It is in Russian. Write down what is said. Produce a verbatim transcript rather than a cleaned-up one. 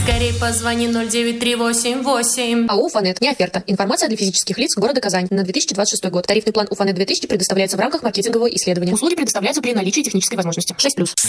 Скорей позвони ноль девять три восемь восемь. АО «Уфанет». Не оферта. Информация для физических лиц города Казань на две тысячи двадцать шестой год. Тарифный план «Уфанет две тысячи» предоставляется в рамках маркетингового исследования. Услуги предоставляются при наличии технической возможности. шесть плюс.